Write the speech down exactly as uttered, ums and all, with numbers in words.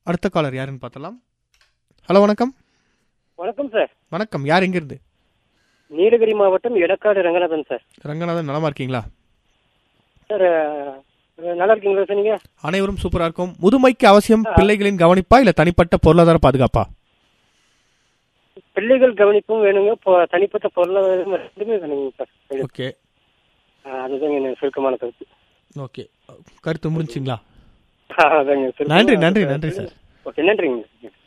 அடுத்த காலர் யாருன்னு பார்த்தலாம். ஹலோ, வணக்கம். வணக்கம் சார். வணக்கம். யார் எங்கிருந்து? நீலகிரி மாவட்டம் எடக்காடு ரங்கநாதன் சார். ரங்கநாதன், நலமா இருக்கீங்களா சார்? நல்லா இருக்கீங்களா சார்? நீங்க? அனைவரும் சூப்பரா இருக்கும். முதுமைக்கு அவசியம் பிள்ளைகளின் கவனிப்பா இல்ல தனிப்பட்ட பொருளாதார பாதுகாப்பா? பிள்ளைகள் கவனிப்பும் வேணுங்க, தனிப்பட்ட பொருளாதாரம் ரெண்டுமே வேணுங்க சார். ஓகே, அதுதான் என்ன சுருக்கமான கருத்து. ஓகே, கருத்து முடிஞ்சுங்களா? அதாங்க. நன்றி நன்றி நன்றி சார். ஓகே, நன்றிங்க.